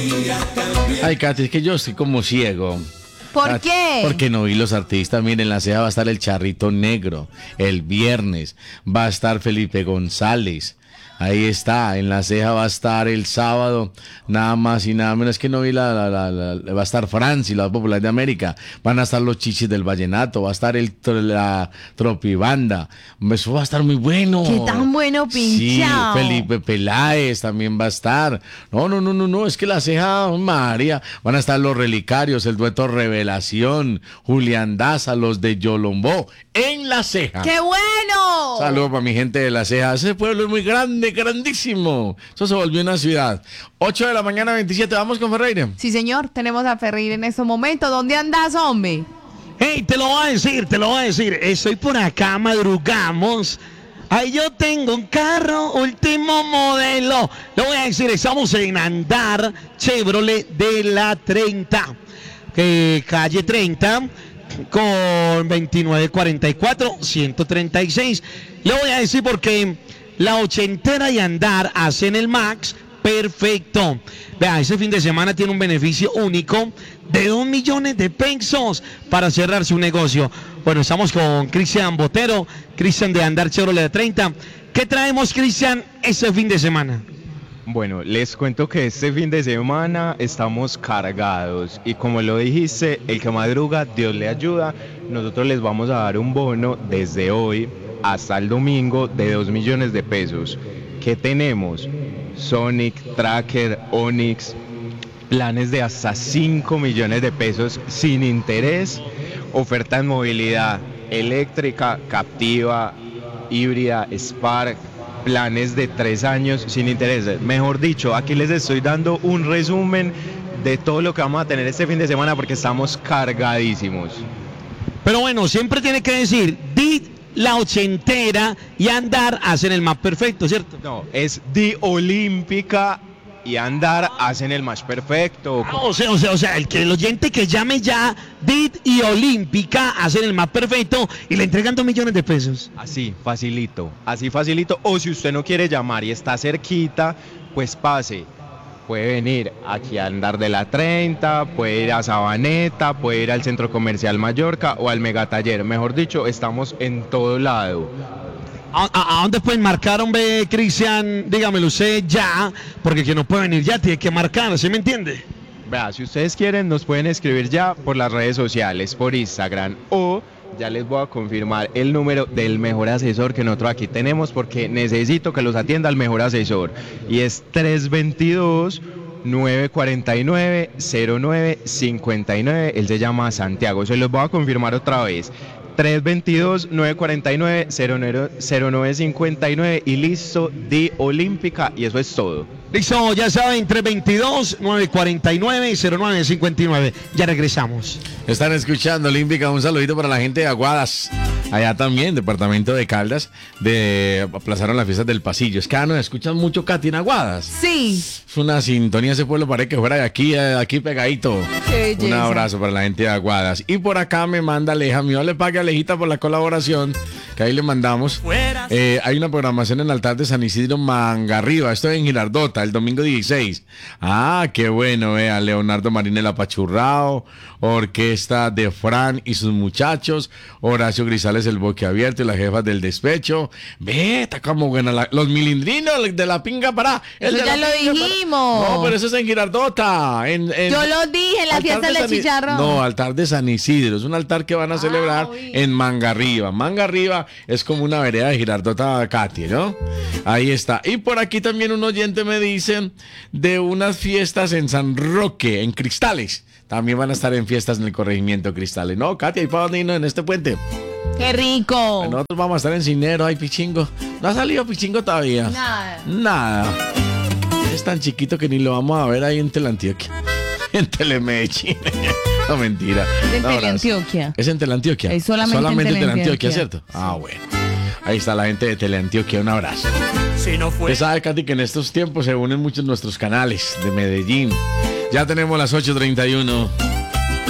Ay, Katy, es que yo estoy como ciego. ¿Por qué? Porque no vi los artistas. Miren, en la ceja va a estar el Charrito Negro. El viernes va a estar Felipe González. Ahí está, en la ceja va a estar el sábado, nada más y nada menos que no vi va a estar Franci, la popular de América, van a estar los Chichis del Vallenato, va a estar la Tropibanda, eso va a estar muy bueno. ¿Qué tan bueno, pinchao? Sí, Felipe Peláez también va a estar. No, es que la ceja, María, van a estar los Relicarios, el dueto Revelación, Julián Daza, los de Yolombó, en la ceja. ¡Qué bueno! Saludos para mi gente de la ceja, ese pueblo es muy grande, grandísimo. Eso se volvió una ciudad. 8 de la mañana, 27. Vamos con Ferreira. Sí, señor. Tenemos a Ferreira en estos momentos. ¿Dónde andas, hombre? Hey, te lo voy a decir. Estoy por acá, madrugamos. Ahí yo tengo un carro, último modelo. Le voy a decir, estamos en Andar Chevrolet de la 30. Calle 30 con 2944 136. Le voy a decir porque la ochentera y Andar hacen el Max perfecto. Vea, ese fin de semana tiene un beneficio único de 2 millones de pesos para cerrar su negocio. Bueno, estamos con Cristian Botero, Cristian de Andar Chevrolet de 30. ¿Qué traemos, Cristian, ese fin de semana? Bueno, les cuento que este fin de semana estamos cargados y como lo dijiste, el que madruga, Dios le ayuda. Nosotros les vamos a dar un bono desde hoy hasta el domingo de 2 millones de pesos. ¿Qué tenemos? Sonic, Tracker, Onix, planes de hasta 5 millones de pesos sin interés, oferta en movilidad eléctrica, Captiva, híbrida, Spark, planes de 3 años sin interés. Mejor dicho, aquí les estoy dando un resumen de todo lo que vamos a tener este fin de semana porque estamos cargadísimos. Pero bueno, siempre tiene que decir, la ochentera y Andar hacen el más perfecto, ¿cierto? No, es Di Olímpica y Andar hacen el match perfecto. O sea, el oyente que llame ya, DIT y Olímpica hacen el más perfecto y le entregan 2 millones de pesos. Así facilito. O si usted no quiere llamar y está cerquita, pues pase. Puede venir aquí a Andar de la 30, puede ir a Sabaneta, puede ir al Centro Comercial Mallorca o al Megataller. Mejor dicho, estamos en todo lado. ¿A dónde pueden marcar, hombre, Cristian? Dígamelo usted ya, porque quien no puede venir ya tiene que marcar, ¿sí me entiende? Vea, si ustedes quieren, nos pueden escribir ya por las redes sociales, por Instagram, o ya les voy a confirmar el número del mejor asesor que nosotros aquí tenemos, porque necesito que los atienda el mejor asesor, y es 322-949-0959, él se llama Santiago, se los voy a confirmar otra vez. 322-949-0959 y listo, Di Olímpica, y eso es todo. Listo, ya saben, 322-949-0959. Ya regresamos. Están escuchando Olímpica, un saludito para la gente de Aguadas. Allá también, departamento de Caldas, aplazaron las fiestas del pasillo. Es que nos escuchan mucho, Katy, en Aguadas. Sí. Es una sintonía, ese pueblo parece que fuera de aquí pegadito. Qué Un belleza. abrazo para la gente de Aguadas. Y por acá me manda Aleja, mío le pague a Alejita por la colaboración, que ahí le mandamos. Hay una programación en el altar de San Isidro Mangarriba, esto en Girardota, el domingo 16. Ah, qué bueno, vea, Leonardo Marín Apachurrao, orquesta de Fran y sus muchachos, Horacio Grisales el Boquiabierto y las jefas del despecho. Ve, está como buena los milindrinos de la pinga para. Eso ya lo dijimos. No, pero eso es en Girardota. Yo lo dije en la altar fiesta de del chicharrón. No, altar de San Isidro. Es un altar que van a celebrar en Mangarriba. Mangarriba es como una vereda de Girardota, Katy, ¿no? Ahí está. Y por aquí también un oyente me dice de unas fiestas en San Roque, en Cristales. También van a estar en fiestas en el corregimiento Cristales. No, Katy, ¿hay para dónde irnos en este puente? ¡Qué rico! Nosotros vamos a estar en Cinero, ay, Pichingo. No ha salido Pichingo todavía. Nada. Es tan chiquito que ni lo vamos a ver ahí en Teleantioquia. En Telemedellín. No, mentira. En Teleantioquia. Es en Teleantioquia. Es solamente en Teleantioquia, ¿cierto? Ah, bueno. Ahí está la gente de Teleantioquia. Un abrazo. Usted sabe, Katy, que en estos tiempos se unen muchos nuestros canales de Medellín. Ya tenemos las 8:31.